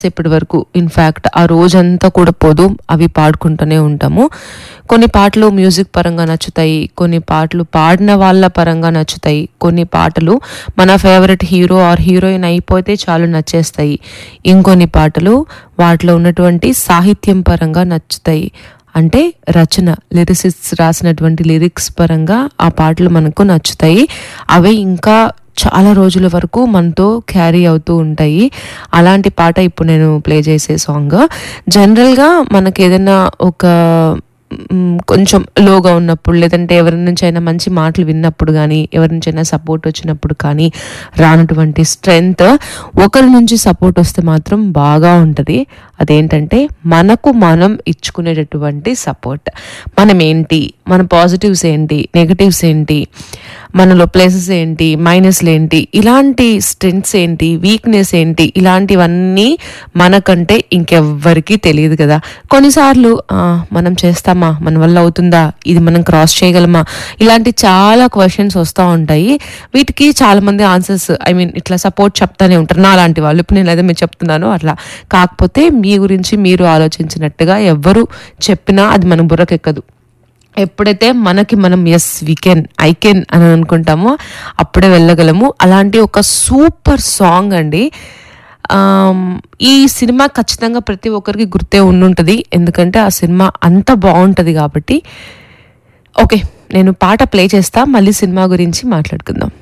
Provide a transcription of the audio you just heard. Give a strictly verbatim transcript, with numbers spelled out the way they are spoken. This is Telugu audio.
చాలాసేపటి వరకు, ఇన్ఫ్యాక్ట్ ఆ రోజంతా కూడా పోదు, అవి పాడుకుంటూనే ఉంటాము. కొన్ని పాటలు మ్యూజిక్ పరంగా నచ్చుతాయి, కొన్ని పాటలు పాడిన వాళ్ళ పరంగా నచ్చుతాయి, కొన్ని పాటలు మన ఫేవరెట్ హీరో ఆర్ హీరోయిన్ అయిపోతే చాలు నచ్చేస్తాయి, ఇంకొన్ని పాటలు వాటిలో ఉన్నటువంటి సాహిత్యం పరంగా నచ్చుతాయి. అంటే రచన, లిరిసిస్ట్స్ రాసినటువంటి లిరిక్స్ పరంగా ఆ పాటలు మనకు నచ్చుతాయి. అవే ఇంకా చాలా రోజుల వరకు మనతో క్యారీ అవుతూ ఉంటాయి. అలాంటి పాట ఇప్పుడు నేను ప్లే చేసే సాంగ్. జనరల్గా మనకి ఏదైనా ఒక కొంచెం లోగా ఉన్నప్పుడు, లేదంటే ఎవరి నుంచి అయినా మంచి మాటలు విన్నప్పుడు కానీ, ఎవరి నుంచి అయినా సపోర్ట్ వచ్చినప్పుడు కానీ రానటువంటి స్ట్రెంగ్త్ ఒకరి నుంచి సపోర్ట్ వస్తే మాత్రం బాగా ఉంటుంది. అదేంటంటే మనకు మనం ఇచ్చుకునేటటువంటి సపోర్ట్. మనం ఏంటి, మన పాజిటివ్స్ ఏంటి, నెగటివ్స్ ఏంటి, మనలో ప్లసెస్ ఏంటి, మైనస్లు ఏంటి, ఇలాంటి స్ట్రెంగ్త్స్ ఏంటి, వీక్నెస్ ఏంటి, ఇలాంటివన్నీ మనకంటే ఇంకెవ్వరికీ తెలియదు కదా. కొన్నిసార్లు మనం చేస్తామా, మన వల్ల అవుతుందా, ఇది మనం క్రాస్ చేయగలమా, ఇలాంటి చాలా క్వశ్చన్స్ వస్తూ ఉంటాయి. వీటికి చాలామంది ఆన్సర్స్, ఐ మీన్ ఇట్లా సపోర్ట్ చెప్తానే ఉంటారు నా లాంటి వాళ్ళు. ఇప్పుడు నేను అదే మీరు చెప్తున్నాను అట్లా. కాకపోతే మీ గురించి మీరు ఆలోచించినట్టుగా ఎవ్వరు చెప్పినా అది మన బుర్రకెక్కదు. ఎప్పుడైతే మనకి మనం yes we can, I can అని అనుకుంటామో అప్పుడే వెళ్ళగలము. అలాంటి ఒక సూపర్ సాంగ్ అండి. ఈ సినిమా ఖచ్చితంగా ప్రతి ఒక్కరికి గుర్తే ఉండుంటుంది, ఎందుకంటే ఆ సినిమా అంత బాగుంటుంది కాబట్టి. ఓకే, నేను పాట ప్లే చేస్తా, మళ్ళీ సినిమా గురించి మాట్లాడుకుందాం.